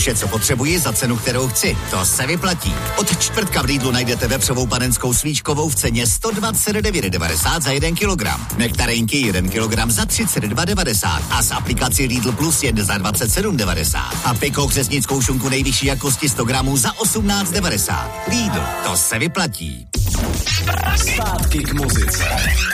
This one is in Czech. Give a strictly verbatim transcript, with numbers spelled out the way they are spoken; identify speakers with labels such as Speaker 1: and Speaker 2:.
Speaker 1: Vše, co potřebuji za cenu, kterou chci. To se vyplatí. Od čtvrtka v Lidlu najdete vepřovou panenskou svíčkovou v ceně sto dvacet devět devadesát za jeden kilogram. Nektarínky jeden kilogram za třicet dva devadesát a z aplikaci Lidl Plus jen za dvacet sedm devadesát. A Piko křesnickou šunku nejvyšší jakosti sto gramů za osmnáct devadesát. Lidl, to se vyplatí.
Speaker 2: Zpátky k muzice.